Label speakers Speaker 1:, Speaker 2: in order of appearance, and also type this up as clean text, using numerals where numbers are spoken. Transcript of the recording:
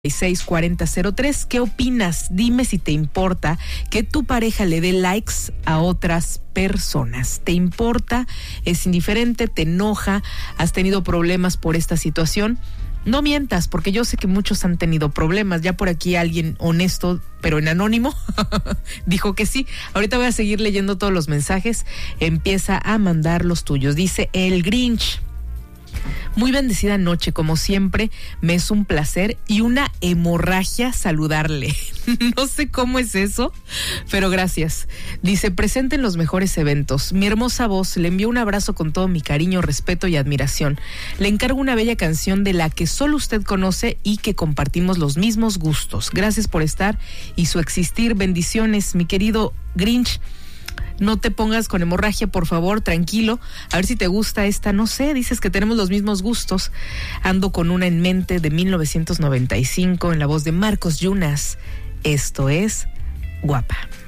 Speaker 1: 4003. ¿Qué opinas? Dime si te importa que tu pareja le dé likes a otras personas. ¿Te importa? ¿Es indiferente? ¿Te enoja? ¿Has tenido problemas por esta situación? No mientas, porque yo sé que muchos han tenido problemas. Ya por aquí alguien honesto, pero en anónimo, dijo que sí. Ahorita voy a seguir leyendo todos los mensajes. Empieza a mandar los tuyos. Dice el Grinch: muy bendecida noche, como siempre, me es un placer y una hemorragia saludarle. No sé cómo es eso, pero gracias. Dice, presente en los mejores eventos. Mi hermosa voz, le envío un abrazo con todo mi cariño, respeto y admiración. Le encargo una bella canción de la que solo usted conoce y que compartimos los mismos gustos. Gracias por estar y su existir. Bendiciones, mi querido Grinch. No te pongas con hemorragia, por favor, tranquilo. A ver si te gusta esta, no sé, dices que tenemos los mismos gustos. Ando con una en mente de 1995 en la voz de Marcos Yunas. Esto es Guapa.